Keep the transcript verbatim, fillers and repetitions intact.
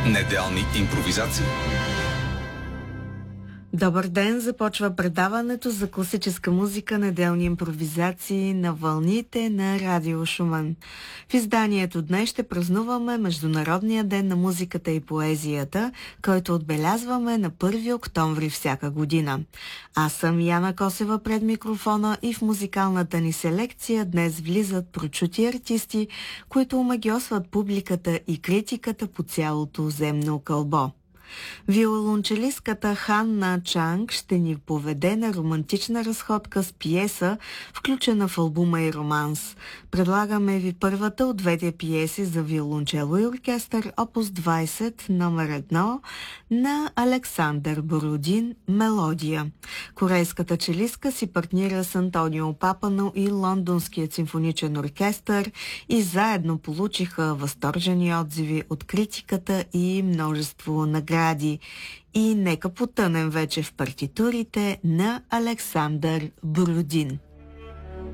Неделни импровизации. Добър ден! Започва предаването за класическа музика, неделни импровизации на вълните на Радио Шуман. В изданието днес ще празнуваме Международния ден на музиката и поезията, който отбелязваме на първи октомври всяка година. Аз съм Яна Косева пред микрофона и в музикалната ни селекция днес влизат прочути артисти, които омагьосват публиката и критиката по цялото земно кълбо. Виолончелистката Ханна Чанг ще ни поведе на романтична разходка с пиеса, включена в албума и романс. Предлагаме ви първата от двете пиеси за виолончело и оркестър, опус двайсет, номер едно, на Александър Бородин «Мелодия». Корейската челистка си партнира с Антонио Папано и Лондонският симфоничен оркестър и заедно получиха възторжени отзиви от критиката и множество награди. И нека потънем вече в партитурите на Александър Бородин.